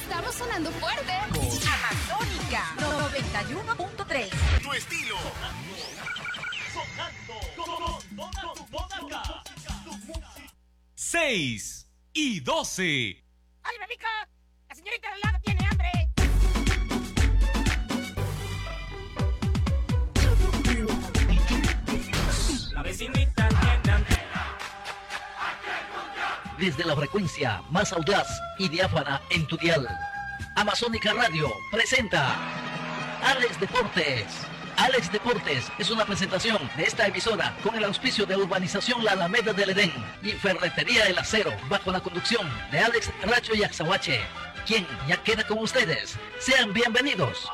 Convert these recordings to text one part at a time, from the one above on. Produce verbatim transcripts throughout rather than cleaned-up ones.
Estamos sonando fuerte. Amazónica noventa y uno punto tres. Tu estilo. seis y doce. ¡Ay, Bebica! ¡La señorita del lado tiene hambre! La vecinita tiene hambre. Desde la frecuencia más audaz y diáfana en tu dial, Amazónica Radio presenta Alex Deportes. Alex Deportes es una presentación de esta emisora con el auspicio de Urbanización La Alameda del Edén y Ferretería El Acero, bajo la conducción de Alex Racho y Axahuache, quien ya queda con ustedes. Sean bienvenidos.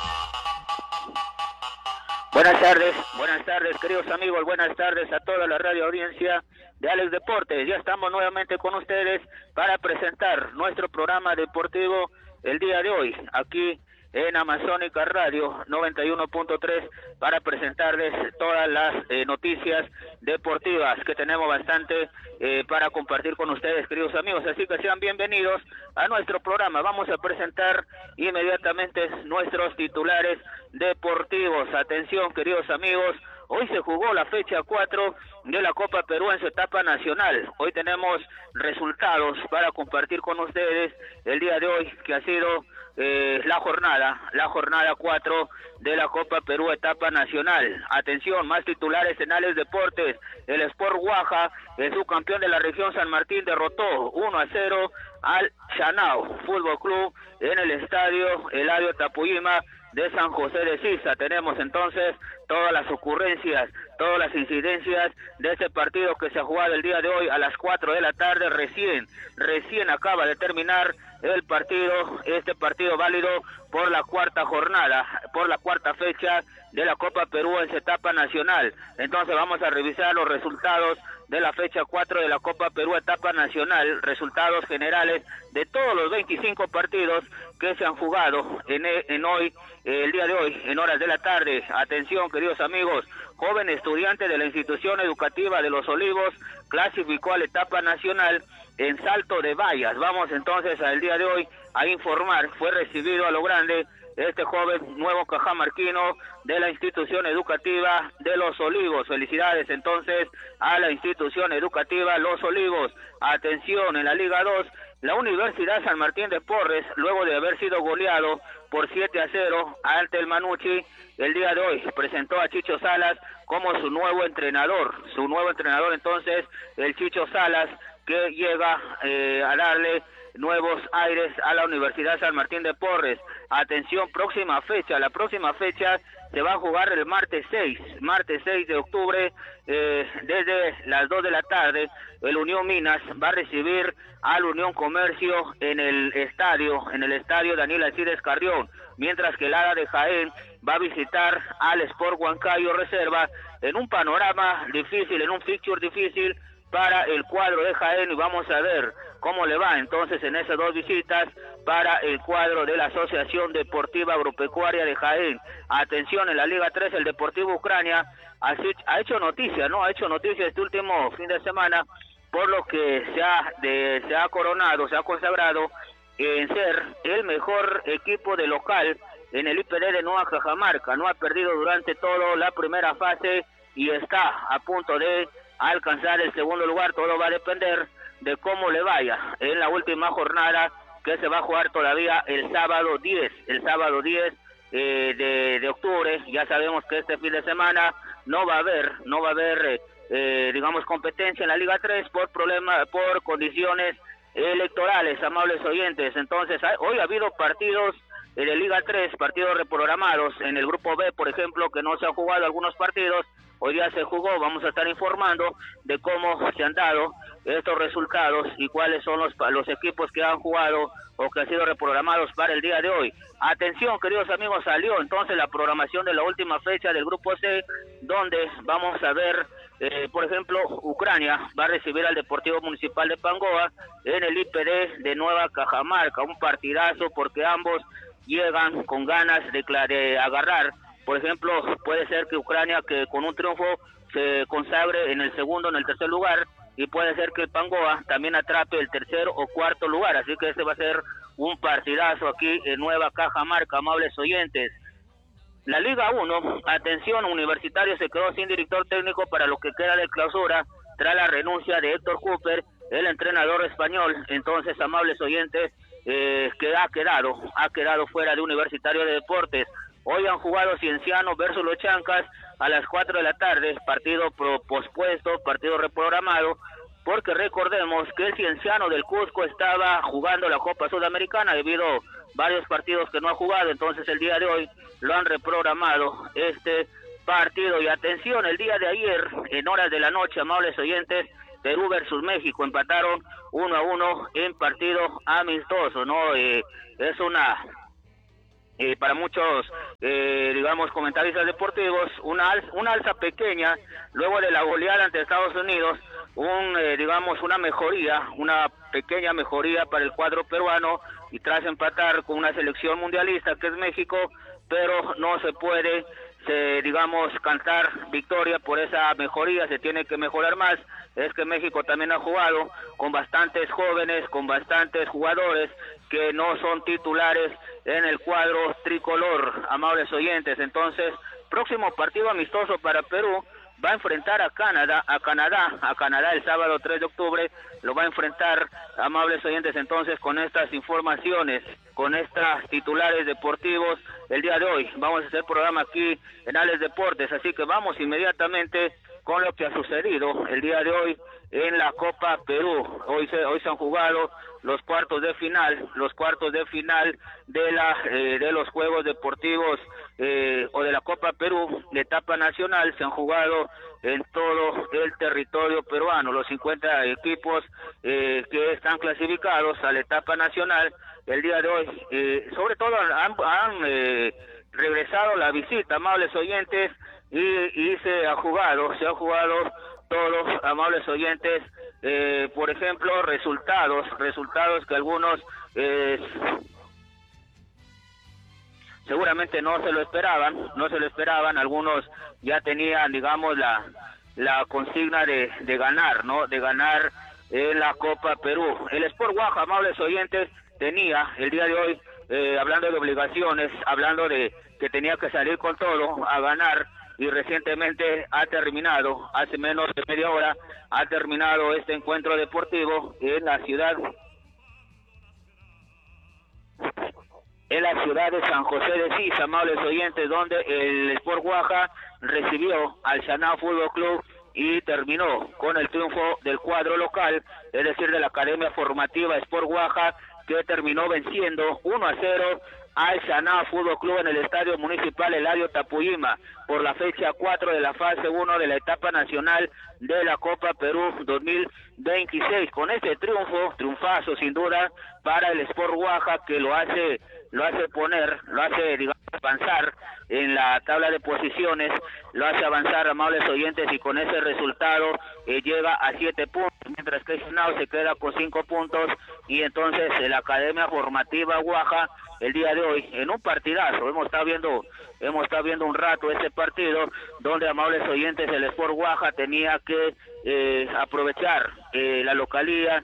Buenas tardes, buenas tardes queridos amigos, buenas tardes a toda la radio audiencia de Alex Deportes. Ya estamos nuevamente con ustedes para presentar nuestro programa deportivo el día de hoy, aquí en Amazónica Radio noventa y uno punto tres, para presentarles todas las eh, noticias deportivas, que tenemos bastante eh, para compartir con ustedes, queridos amigos, así que sean bienvenidos a nuestro programa. Vamos a presentar inmediatamente nuestros titulares deportivos. Atención, queridos amigos, hoy se jugó la fecha cuatro de la Copa Perú en su etapa nacional. Hoy tenemos resultados para compartir con ustedes el día de hoy, que ha sido eh, la jornada, la jornada cuatro de la Copa Perú etapa nacional. Atención, más titulares en Alex Deportes. El Sport Guaja, el subcampeón de la región San Martín, derrotó uno a cero al Chanao Fútbol Club en el estadio Eladio Tapuyima de San José de Sisa. Tenemos entonces todas las ocurrencias, todas las incidencias de ese partido que se ha jugado el día de hoy a las cuatro de la tarde. Recién, recién acaba de terminar el partido, este partido válido por la cuarta jornada, por la cuarta fecha de la Copa Perú en su etapa nacional. Entonces vamos a revisar los resultados de la fecha cuatro de la Copa Perú etapa nacional, resultados generales de todos los veinticinco partidos que se han jugado en, en hoy, eh, el día de hoy, en horas de la tarde. Atención, queridos amigos, joven estudiante de la institución educativa de Los Olivos clasificó a la etapa nacional en salto de vallas. Vamos entonces al día de hoy a informar, fue recibido a lo grande este joven nuevo cajamarquino de la institución educativa de Los Olivos. Felicidades entonces a la institución educativa Los Olivos. Atención, en la Liga dos, la Universidad San Martín de Porres, luego de haber sido goleado por siete a cero ante el Manucci, el día de hoy presentó a Chicho Salas como su nuevo entrenador. Su nuevo entrenador entonces, el Chicho Salas, que llega eh, a darle nuevos aires a la Universidad San Martín de Porres. Atención, próxima fecha, la próxima fecha se va a jugar el martes seis, martes seis de octubre, eh, desde las dos de la tarde. El Unión Minas va a recibir al Unión Comercio en el estadio, en el estadio Daniel Alcides Carrión, mientras que el Hada de Jaén va a visitar al Sport Huancayo Reserva, en un panorama difícil, en un fixture difícil para el cuadro de Jaén, y vamos a ver cómo le va entonces en esas dos visitas para el cuadro de la Asociación Deportiva Agropecuaria de Jaén. Atención, en la Liga tres, el Deportivo Ucrania ha hecho noticia, ¿no? Ha hecho noticia este último fin de semana, por lo que se ha, de, se ha coronado, se ha consagrado en ser el mejor equipo de local en el I P D de Nueva Cajamarca. No ha perdido durante toda la primera fase y está a punto de alcanzar el segundo lugar. Todo va a depender de cómo le vaya en la última jornada, que se va a jugar todavía el sábado diez, el sábado diez eh, de, de octubre. Ya sabemos que este fin de semana no va a haber, no va a haber, eh, eh, digamos, competencia en la Liga tres por problemas, por condiciones electorales, amables oyentes. Entonces, hay, hoy ha habido partidos de Liga tres, partidos reprogramados en el grupo B, por ejemplo, que no se han jugado algunos partidos. Hoy día se jugó, vamos a estar informando de cómo se han dado estos resultados y cuáles son los, los equipos que han jugado o que han sido reprogramados para el día de hoy. Atención, queridos amigos, salió entonces la programación de la última fecha del grupo C, donde vamos a ver, eh, por ejemplo, Ucrania va a recibir al Deportivo Municipal de Pangoa en el I P D de Nueva Cajamarca. Un partidazo, porque ambos llegan con ganas de, de agarrar. Por ejemplo, puede ser que Ucrania, que con un triunfo se consagre en el segundo, en el tercer lugar, y puede ser que Pangoa también atrape el tercer o cuarto lugar. Así que este va a ser un partidazo aquí en Nueva Cajamarca, amables oyentes. La Liga uno, atención, Universitario se quedó sin director técnico para lo que queda de clausura tras la renuncia de Héctor Cooper, el entrenador español. Entonces, amables oyentes, eh, que ha quedado, ha quedado fuera de Universitario de Deportes. Hoy han jugado Cienciano versus los Chancas a las cuatro de la tarde, partido pro pospuesto, partido reprogramado, porque recordemos que el Cienciano del Cusco estaba jugando la Copa Sudamericana debido a varios partidos que no ha jugado, entonces el día de hoy lo han reprogramado este partido. Y atención, el día de ayer, en horas de la noche, amables oyentes, Perú versus México empataron uno a uno en partido amistoso, ¿no? Eh, es una... Eh, para muchos, eh, digamos, comentaristas deportivos, una, al, una alza pequeña, luego de la goleada ante Estados Unidos, un, eh, digamos, una mejoría, una pequeña mejoría para el cuadro peruano, y tras empatar con una selección mundialista que es México, pero no se puede, se, digamos, cantar victoria por esa mejoría, se tiene que mejorar más. Es que México también ha jugado con bastantes jóvenes, con bastantes jugadores que no son titulares en el cuadro tricolor, amables oyentes. Entonces, próximo partido amistoso para Perú, va a enfrentar a Canadá, a Canadá, a Canadá el sábado tres de octubre, lo va a enfrentar, amables oyentes. Entonces, con estas informaciones, con estas titulares deportivos, el día de hoy vamos a hacer programa aquí en Alex Deportes, así que vamos inmediatamente con lo que ha sucedido el día de hoy en la Copa Perú. Hoy se, hoy se han jugado los cuartos de final, los cuartos de final de la eh, de los Juegos Deportivos eh, o de la Copa Perú, de etapa nacional, se han jugado en todo el territorio peruano. Los cincuenta equipos eh, que están clasificados a la etapa nacional el día de hoy, eh, sobre todo han, han eh, regresado la visita, amables oyentes, y, y se ha jugado, se ha jugado todos, amables oyentes, eh, por ejemplo, resultados, resultados que algunos eh, seguramente no se lo esperaban, no se lo esperaban, algunos ya tenían, digamos, la la consigna de, de ganar, ¿no? De ganar en la Copa Perú. El Sport Guaja, amables oyentes, tenía el día de hoy, eh, hablando de obligaciones, hablando de que tenía que salir con todo a ganar, y recientemente ha terminado, hace menos de media hora, ha terminado este encuentro deportivo en la ciudad, en la ciudad de San José de Sisa, amables oyentes, donde el Sport Guaja recibió al Xanao Fútbol Club y terminó con el triunfo del cuadro local, es decir, de la Academia Formativa Sport Guaja, que terminó venciendo uno a cero al Xanao Fútbol Club en el Estadio Municipal Eladio Tapuyima por la fecha cuatro de la fase uno de la etapa nacional de la Copa Perú dos mil veintiséis. Con este triunfo, triunfazo sin duda para el Sport Guaja, que lo hace lo hace poner, lo hace, digamos, avanzar en la tabla de posiciones, lo hace avanzar, amables oyentes, y con ese resultado eh, llega a siete puntos, mientras que el Xanao se queda con cinco puntos, y entonces eh, la Academia Formativa Guaja el día de hoy, en un partidazo, hemos estado viendo, hemos estado viendo un rato ese partido, donde, amables oyentes, el Sport Guaja tenía que eh, aprovechar eh, la localía,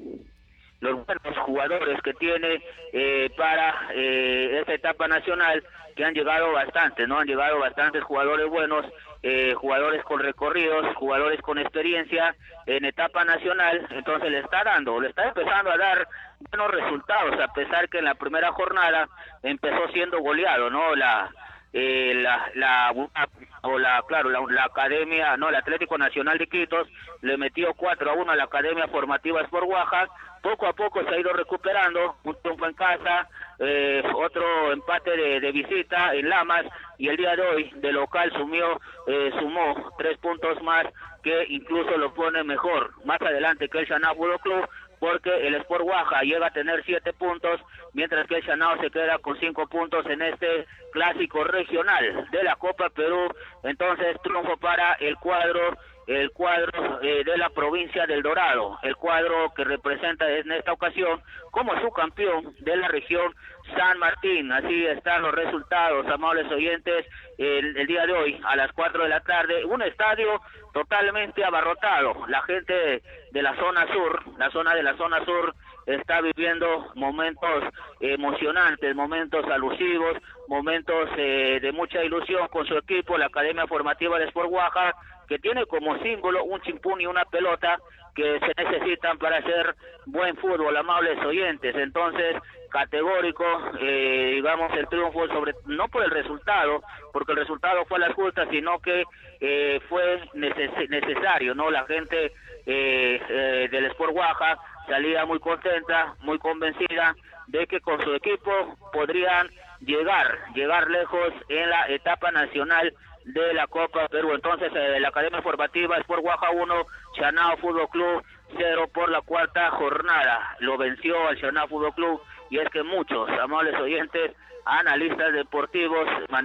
los buenos jugadores que tiene eh, para eh, esta etapa nacional, que han llegado bastantes, ¿no? Han llegado bastantes jugadores buenos, eh, jugadores con recorridos, jugadores con experiencia en etapa nacional. Entonces le está dando, le está empezando a dar buenos resultados, a pesar que en la primera jornada empezó siendo goleado, ¿no? La eh, la la o la claro la, la academia, no, el Atlético Nacional de Iquitos le metió cuatro a uno a la Academia Formativa Sport Guaja. Poco a poco se ha ido recuperando, un triunfo en casa, eh, otro empate de, de visita en Lamas, y el día de hoy de local sumió, eh, sumó tres puntos más, que incluso lo pone mejor más adelante que el Xanao Fútbol Club, porque el Sport Guaja llega a tener siete puntos, mientras que el Xanao se queda con cinco puntos en este clásico regional de la Copa Perú. Entonces, triunfo para el cuadro el cuadro eh, de la provincia del Dorado, el cuadro que representa en esta ocasión como subcampeón de la región San Martín. Así están los resultados, amables oyentes, el, el día de hoy a las cuatro de la tarde, un estadio totalmente abarrotado, la gente de la zona sur, la zona de la zona sur está viviendo momentos emocionantes, momentos alusivos, momentos eh, de mucha ilusión con su equipo, la Academia Formativa de Sport Oaxaca, que tiene como símbolo un chimpún y una pelota que se necesitan para hacer buen fútbol, amables oyentes. Entonces, categórico, eh, digamos, el triunfo, sobre no por el resultado, porque el resultado fue a las justas, sino que eh, fue neces- necesario, ¿no? La gente eh, eh, del Sport Oaxaca salía muy contenta, muy convencida de que con su equipo podrían llegar, llegar lejos en la etapa nacional de la Copa Perú. Entonces, eh, la Academia Formativa Sport Oaxaca uno, Chanao Fútbol Club cero por la cuarta jornada. Lo venció al Chanao Fútbol Club, y es que muchos, amables oyentes, analistas deportivos,